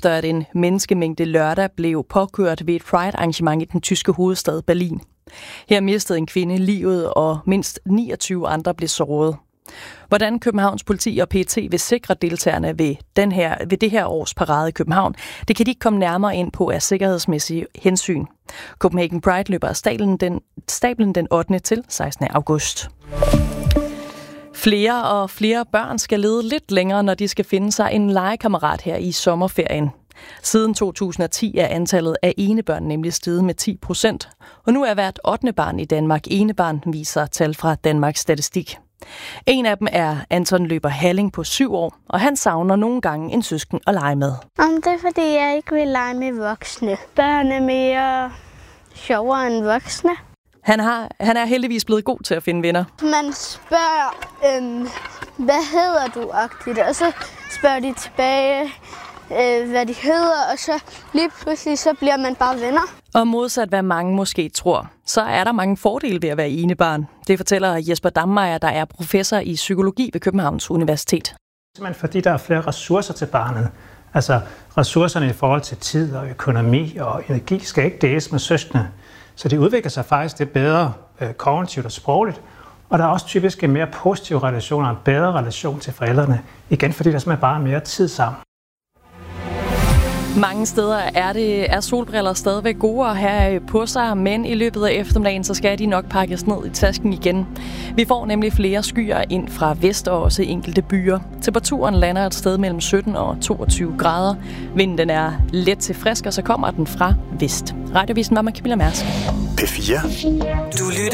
efter at en menneskemængde lørdag blev påkørt ved et Pride-arrangement i den tyske hovedstad Berlin. Her mistede en kvinde livet, og mindst 29 andre blev såret. Hvordan Københavns politi og PET vil sikre deltagerne ved det her års parade i København, det kan de ikke komme nærmere ind på af sikkerhedsmæssige hensyn. Copenhagen Pride løber af stablen den 8. til 16. august. Flere og flere børn skal lede lidt længere, når de skal finde sig en legekammerat her i sommerferien. Siden 2010 er antallet af enebørn nemlig steget med 10%, og nu er hvert 8. barn i Danmark enebarn, viser tal fra Danmarks Statistik. En af dem er Anton Løber Halling på 7 år, og han savner nogle gange en søsken at lege med. Det er fordi, jeg ikke vil lege med voksne. Børn er mere sjovere end voksne. Han er heldigvis blevet god til at finde venner. Man spørger, hvad hedder du-agtigt, og så spørger de tilbage, hvad de hedder, og så lige pludselig så bliver man bare venner. Og modsat hvad mange måske tror, så er der mange fordele ved at være enebarn. Det fortæller Jesper Dammeyer, der er professor i psykologi ved Københavns Universitet. Simpelthen fordi der er flere ressourcer til barnet. Altså ressourcerne i forhold til tid og økonomi og energi skal ikke deles med søskende. Så det udvikler sig faktisk lidt bedre kognitivt og sprogligt. Og der er også typisk en mere positiv relation og en bedre relation til forældrene. Igen fordi der simpelthen bare er mere tid sammen. Mange steder er solbriller stadigvæk gode at have på sig, men i løbet af eftermiddagen så skal de nok pakkes ned i tasken igen. Vi får nemlig flere skyer ind fra vest og også enkelte byer. Temperaturen lander et sted mellem 17 og 22 grader. Vinden den er let til frisk, og så kommer den fra vest. Radiovisen var med Camilla Mærsk. P4. Du lytter